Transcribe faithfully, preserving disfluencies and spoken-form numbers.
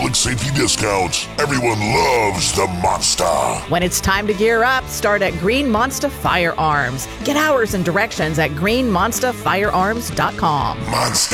public safety discounts. Everyone loves the Monster. When it's time to gear up, start at Green Monster Firearms. Get hours and directions at green monster firearms dot com. Monster.